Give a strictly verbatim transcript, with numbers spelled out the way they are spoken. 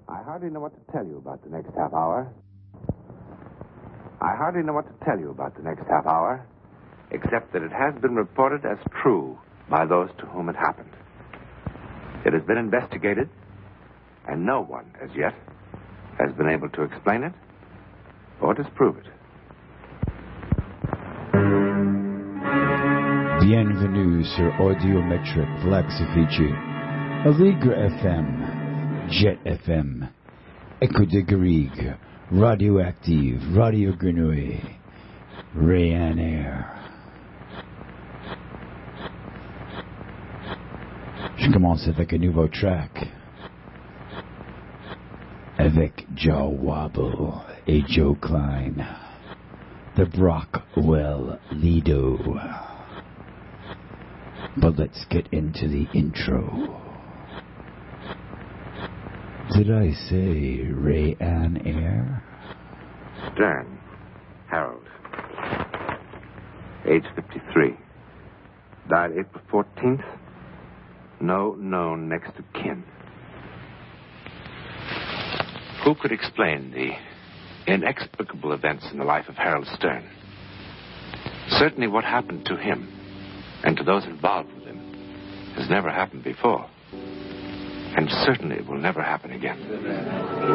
I hardly know what to tell you about the next half hour. I hardly know what to tell you about the next half hour, except that it has been reported as true by those to whom it happened. It has been investigated, and no one, as yet, has been able to explain it or disprove it. Bienvenue sur Audiometric Flex Fiji, Aligre F M, Jet F M, Echo de Garrigue, Radioactive, Radio Grenouille, Ryanair. Je commence avec un nouveau track avec Joe Wobble et Joe Klein, the Brockwell Lido. But let's get into the intro. Did I say Ryanair? Stern, Harold. Age fifty-three. Died April fourteenth. No known next of kin. Who could explain the inexplicable events in the life of Harold Stern? Certainly what happened to him and to those involved with him has never happened before. And certainly it will never happen again.